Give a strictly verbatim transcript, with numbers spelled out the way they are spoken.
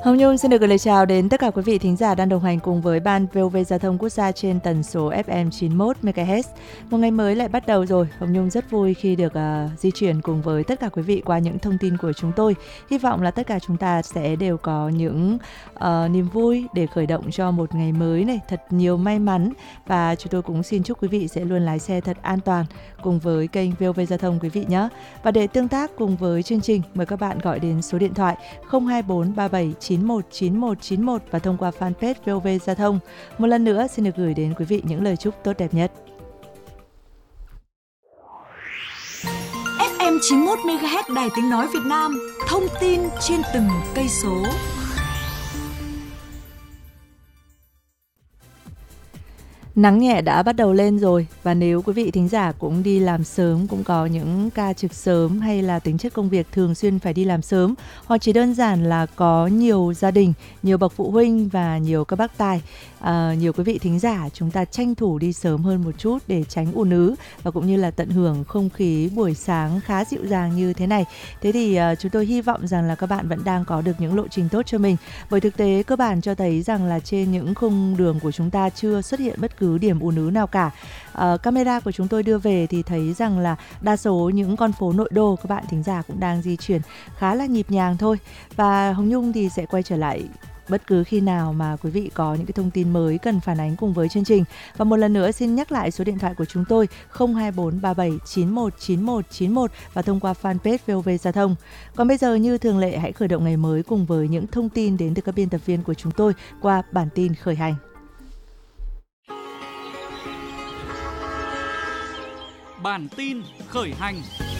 Hồng Nhung xin được gửi lời chào đến tất cả quý vị thính giả đang đồng hành cùng với ban vê o vê Giao thông Quốc gia trên tần số ép em chín mươi mốt mê ga héc. Một ngày mới lại bắt đầu rồi. Hồng Nhung rất vui khi được uh, di chuyển cùng với tất cả quý vị qua những thông tin của chúng tôi. Hy vọng là tất cả chúng ta sẽ đều có những uh, niềm vui để khởi động cho một ngày mới này, thật nhiều may mắn. Và chúng tôi cũng xin chúc quý vị sẽ luôn lái xe thật an toàn cùng với kênh vê o vê Giao thông quý vị nhé. Và để tương tác cùng với chương trình, mời các bạn gọi đến số điện thoại không hai bốn ba bảy chín một chín một chín một và thông qua fanpage vê o vê Giao thông. Một lần nữa xin được gửi đến quý vị những lời chúc tốt đẹp nhất. ép em chín mươi mốt mê ga héc Đài Tiếng nói Việt Nam, thông tin trên từng cây số. Nắng nhẹ đã bắt đầu lên rồi, và nếu quý vị thính giả cũng đi làm sớm, cũng có những ca trực sớm hay là tính chất công việc thường xuyên phải đi làm sớm, hoặc chỉ đơn giản là có nhiều gia đình, nhiều bậc phụ huynh và nhiều các bác tài, à, nhiều quý vị thính giả chúng ta tranh thủ đi sớm hơn một chút để tránh ùn ứ và cũng như là tận hưởng không khí buổi sáng khá dịu dàng như thế này. Thế thì à, chúng tôi hy vọng rằng là các bạn vẫn đang có được những lộ trình tốt cho mình, bởi thực tế cơ bản cho thấy rằng là trên những khung đường của chúng ta chưa xuất hiện bất cứ điểm ùn ứ nào cả. À, camera của chúng tôi đưa về thì thấy rằng là đa số những con phố nội đô các bạn thính giả cũng đang di chuyển khá là nhịp nhàng thôi. Và Hồng Nhung thì sẽ quay trở lại bất cứ khi nào mà quý vị có những cái thông tin mới cần phản ánh cùng với chương trình. Và một lần nữa xin nhắc lại số điện thoại của chúng tôi không hai bốn ba bảy chín một chín một chín một và thông qua fanpage vê o vê Giao thông. Còn bây giờ như thường lệ, hãy khởi động ngày mới cùng với những thông tin đến từ các biên tập viên của chúng tôi qua bản tin khởi hành. Bản tin khởi hành.